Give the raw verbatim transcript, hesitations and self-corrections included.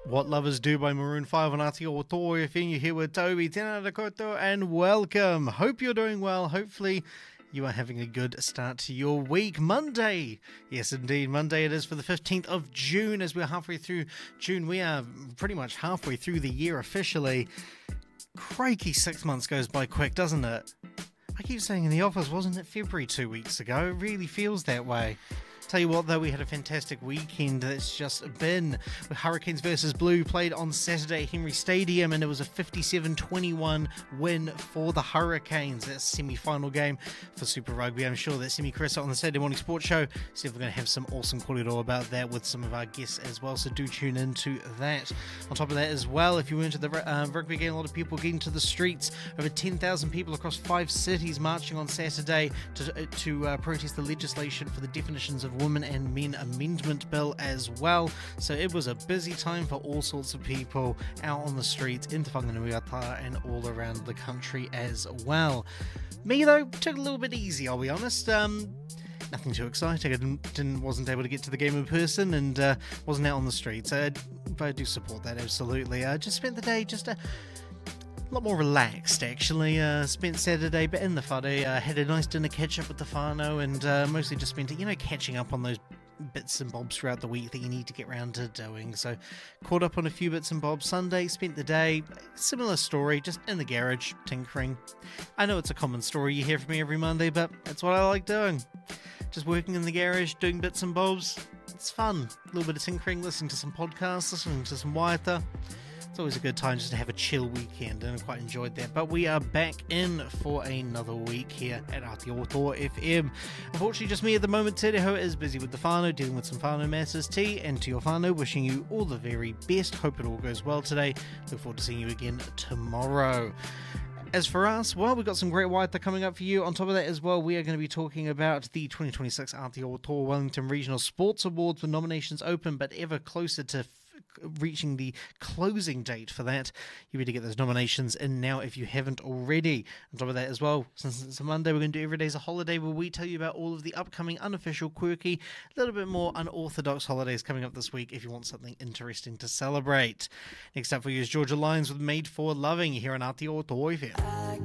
What Lovers Do by Maroon five on Aotearoa F M. You're here with Toby, tēnā rā koutou, and welcome. Hope you're doing well. Hopefully you are having a good start to your week. Monday, yes indeed, Monday it is for the fifteenth of June. As we're halfway through June, we are pretty much halfway through the year officially. Crikey, six months goes by quick, doesn't it? I keep saying in the office, wasn't it February two weeks ago? It really feels that way. Tell you what though, we had a fantastic weekend that's just been. Hurricanes versus Blue played on Saturday at Henry Stadium, and it was a fifty-seven twenty-one win for the Hurricanes. That's a semi-final game for Super Rugby. I'm sure that Semi Carissa on the Saturday Morning Sports Show is definitely going to have some awesome kōrero about that with some of our guests as well, so do tune into that. On top of that as well, if you went to the uh, rugby game, a lot of people getting to the streets. Over ten thousand people across five cities marching on Saturday to, to uh, protest the legislation for the definitions of Women and Men Amendment Bill as well. So it was a busy time for all sorts of people out on the streets in Te Whanganuiata and all around the country as well. Me though, took it a little bit easy, I'll be honest. Um, nothing too exciting. I didn't, didn't wasn't able to get to the game in person and uh, wasn't out on the streets. Uh, but I do support that absolutely. I uh, just spent the day just a A lot more relaxed actually. Uh, spent Saturday but in the whare, uh, had a nice dinner catch up with the whānau, and uh, mostly just spent it, you know, catching up on those bits and bobs throughout the week that you need to get around to doing. So caught up on a few bits and bobs. Sunday, spent the day, similar story, just in the garage, tinkering. I know it's a common story you hear from me every Monday, but that's what I like doing. Just working in the garage, doing bits and bobs. It's fun. A little bit of tinkering, listening to some podcasts, listening to some waiata. It's always a good time just to have a chill weekend, and I quite enjoyed that. But we are back in for another week here at Aotearoa F M. Unfortunately, just me at the moment. Te Reo is busy with the whānau, dealing with some whānau matters. T and to your whānau, wishing you all the very best. Hope it all goes well today. Look forward to seeing you again tomorrow. As for us, well, we've got some great waiata coming up for you. On top of that as well, we are going to be talking about the twenty twenty-six Aotearoa Wellington Regional Sports Awards, with nominations open but ever closer to reaching the closing date for that. You better get those nominations in now if you haven't already. On top of that as well, since it's a Monday, we're going to do Every Day's a Holiday, where we tell you about all of the upcoming unofficial, quirky, a little bit more unorthodox holidays coming up this week if you want something interesting to celebrate. Next up for you is Georgia Lyons with Made for Loving here on Aotearoa F M.